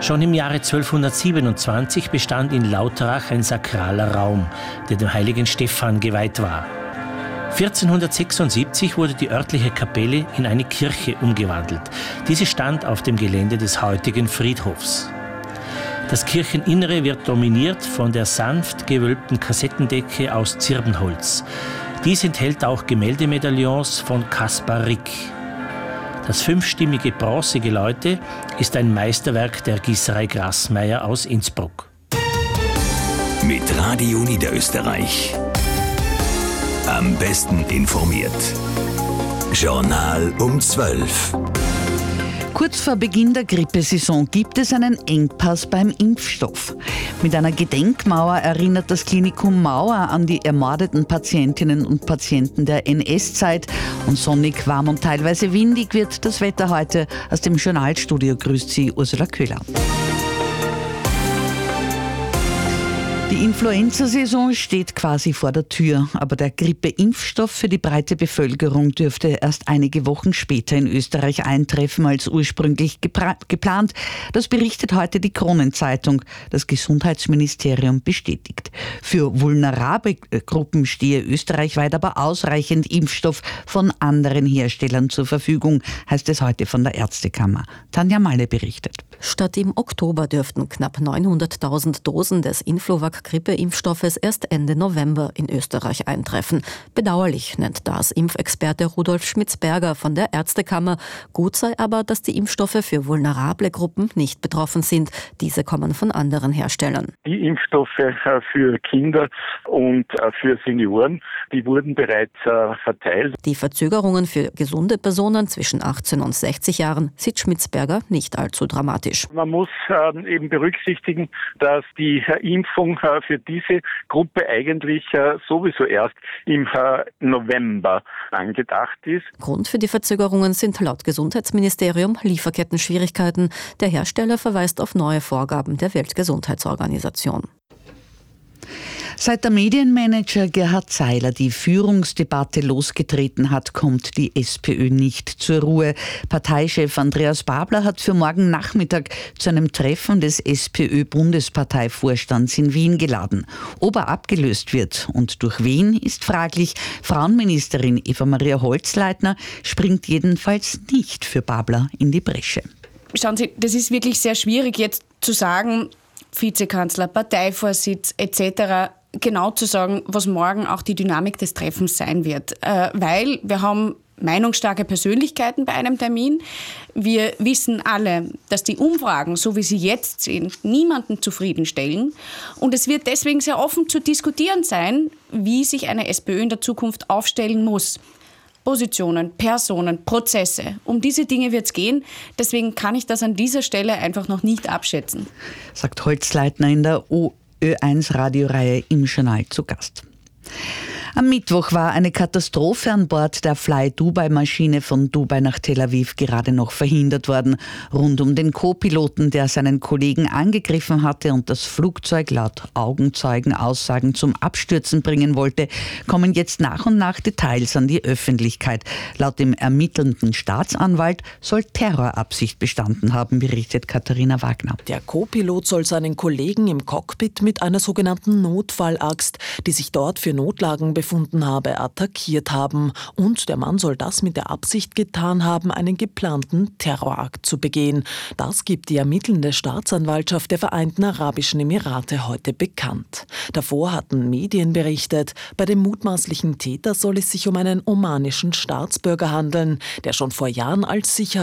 Schon im Jahre 1227 bestand in Lauterach ein sakraler Raum, der dem heiligen Stephan geweiht war. 1476 wurde die örtliche Kapelle in eine Kirche umgewandelt. Diese stand auf dem Gelände des heutigen Friedhofs. Das Kircheninnere wird dominiert von der sanft gewölbten Kassettendecke aus Zirbenholz. Dies enthält auch Gemäldemedaillons von Caspar Rick. Das 5-stimmige Bronzegeläute ist ein Meisterwerk der Gießerei Grassmeier aus Innsbruck. Mit Radio Niederösterreich. Am besten informiert. Journal um 12. Kurz vor Beginn der Grippesaison gibt es einen Engpass beim Impfstoff. Mit einer Gedenkmauer erinnert das Klinikum Mauer an die ermordeten Patientinnen und Patienten der NS-Zeit. Und sonnig, warm und teilweise windig wird das Wetter heute. Aus dem Journalstudio grüßt Sie Ursula Köhler. Die Influenza-Saison steht quasi vor der Tür, aber der Grippeimpfstoff für die breite Bevölkerung dürfte erst einige Wochen später in Österreich eintreffen als ursprünglich geplant. Das berichtet heute die Kronenzeitung. Das Gesundheitsministerium bestätigt. Für vulnerable Gruppen stehe österreichweit aber ausreichend Impfstoff von anderen Herstellern zur Verfügung, heißt es heute von der Ärztekammer. Tanja Malle berichtet. Statt im Oktober dürften knapp 900.000 Dosen des Influvac-Grippeimpfstoffes erst Ende November in Österreich eintreffen. Bedauerlich nennt das Impfexperte Rudolf Schmitz-Berger von der Ärztekammer. Gut sei aber, dass die Impfstoffe für vulnerable Gruppen nicht betroffen sind. Diese kommen von anderen Herstellern. Die Impfstoffe für Kinder und für Senioren, die wurden bereits verteilt. Die Verzögerungen für gesunde Personen zwischen 18 und 60 Jahren sieht Schmitz-Berger nicht allzu dramatisch. Man muss eben berücksichtigen, dass die Impfung für diese Gruppe eigentlich sowieso erst im November angedacht ist. Grund für die Verzögerungen sind laut Gesundheitsministerium Lieferkettenschwierigkeiten. Der Hersteller verweist auf neue Vorgaben der Weltgesundheitsorganisation. Seit der Medienmanager Gerhard Seiler die Führungsdebatte losgetreten hat, kommt die SPÖ nicht zur Ruhe. Parteichef Andreas Babler hat für morgen Nachmittag zu einem Treffen des SPÖ-Bundesparteivorstands in Wien geladen. Ob er abgelöst wird und durch wen, ist fraglich. Frauenministerin Eva-Maria Holzleitner springt jedenfalls nicht für Babler in die Bresche. Schauen Sie, das ist wirklich sehr schwierig jetzt zu sagen, Vizekanzler, Parteivorsitz etc., genau zu sagen, was morgen auch die Dynamik des Treffens sein wird. Weil wir haben meinungsstarke Persönlichkeiten bei einem Termin. Wir wissen alle, dass die Umfragen, so wie sie jetzt sind, niemanden zufriedenstellen. Und es wird deswegen sehr offen zu diskutieren sein, wie sich eine SPÖ in der Zukunft aufstellen muss. Positionen, Personen, Prozesse. Um diese Dinge wird es gehen. Deswegen kann ich das an dieser Stelle einfach noch nicht abschätzen. Sagt Holzleitner in der Ö1-Radioreihe im Journal zu Gast. Am Mittwoch war eine Katastrophe an Bord der Fly-Dubai-Maschine von Dubai nach Tel Aviv gerade noch verhindert worden. Rund um den Co-Piloten, der seinen Kollegen angegriffen hatte und das Flugzeug laut Augenzeugenaussagen zum Abstürzen bringen wollte, kommen jetzt nach und nach Details an die Öffentlichkeit. Laut dem ermittelnden Staatsanwalt soll Terrorabsicht bestanden haben, berichtet Katharina Wagner. Der Co-Pilot soll seinen Kollegen im Cockpit mit einer sogenannten Notfallaxt, die sich dort für Notlagen befunden habe, attackiert haben. Und der Mann soll das mit der Absicht getan haben, einen geplanten Terrorakt zu begehen. Das gibt die ermittelnde Staatsanwaltschaft der Vereinten Arabischen Emirate heute bekannt. Davor hatten Medien berichtet, bei dem mutmaßlichen Täter soll es sich um einen omanischen Staatsbürger handeln, der schon vor Jahren als